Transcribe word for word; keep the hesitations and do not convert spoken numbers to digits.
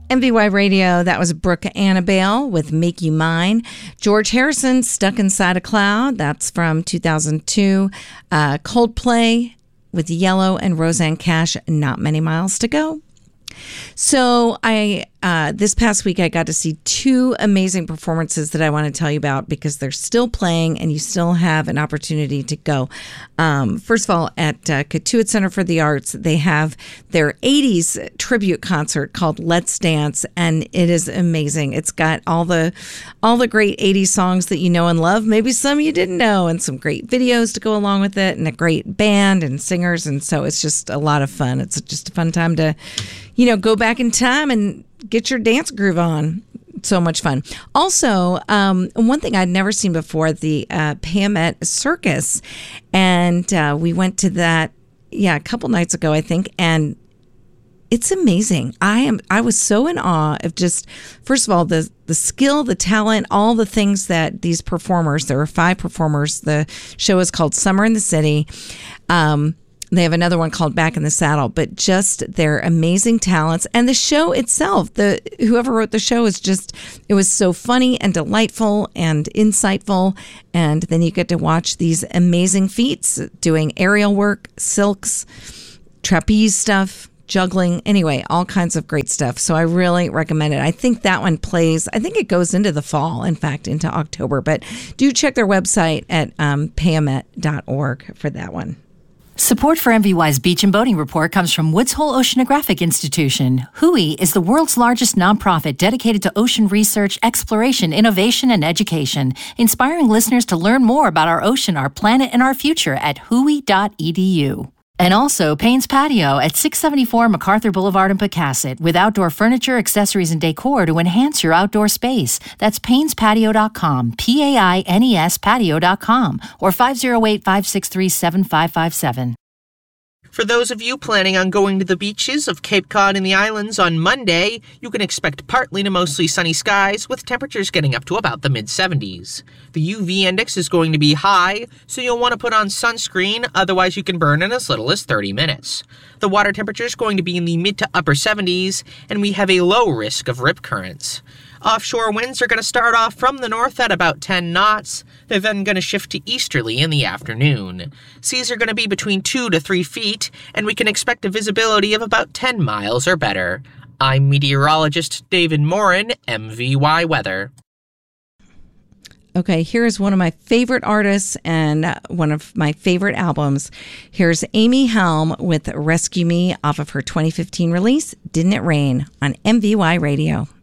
M V Y Radio, that was Brooke Annabelle with Make You Mine. George Harrison, Stuck Inside a Cloud, that's from two thousand two. Uh, Coldplay with Yellow and Roseanne Cash, Not Many Miles to Go. So I uh, this past week I got to see two amazing performances that I want to tell you about because they're still playing and you still have an opportunity to go. Um, first of all, at uh, Cotuit Center for the Arts, they have their eighties tribute concert called Let's Dance, and it is amazing. It's got all the all the great eighties songs that you know and love, maybe some you didn't know, and some great videos to go along with it, and a great band and singers, and so it's just a lot of fun. It's just a fun time to, you know, go back in time and get your dance groove on. So much fun. Also, um, one thing I'd never seen before, the uh, Payamet Circus. And uh, we went to that, yeah, a couple nights ago, I think. And it's amazing. I am. I was so in awe of just, first of all, the, the skill, the talent, all the things that these performers, there were five performers. The show is called Summer in the City. Um They have another one called Back in the Saddle, but just their amazing talents. And the show itself, the whoever wrote the show is just, it was so funny and delightful and insightful. And then you get to watch these amazing feats, doing aerial work, silks, trapeze stuff, juggling, anyway, all kinds of great stuff. So I really recommend it. I think that one plays, I think it goes into the fall, in fact, into October. But do check their website at um, payamet dot org for that one. Support for M V Y's Beach and Boating Report comes from Woods Hole Oceanographic Institution. W H O I is the world's largest nonprofit dedicated to ocean research, exploration, innovation, and education, inspiring listeners to learn more about our ocean, our planet, and our future at W H O I dot E D U. And also Payne's Patio at six seventy-four MacArthur Boulevard in Pecasset with outdoor furniture, accessories, and decor to enhance your outdoor space. That's paynes patio dot com, P A I N E S patio dot com, or five oh eight, five six three, seven five five seven. For those of you planning on going to the beaches of Cape Cod and the islands on Monday, you can expect partly to mostly sunny skies with temperatures getting up to about the mid seventies. The U V index is going to be high, so you'll want to put on sunscreen, otherwise you can burn in as little as thirty minutes. The water temperature is going to be in the mid to upper seventies, and we have a low risk of rip currents. Offshore winds are going to start off from the north at about ten knots. They're then going to shift to easterly in the afternoon. Seas are going to be between two to three feet, and we can expect a visibility of about ten miles or better. I'm meteorologist David Morin, M V Y Weather. Okay, here's one of my favorite artists and one of my favorite albums. Here's Amy Helm with Rescue Me off of her twenty fifteen release, Didn't It Rain, on M V Y Radio.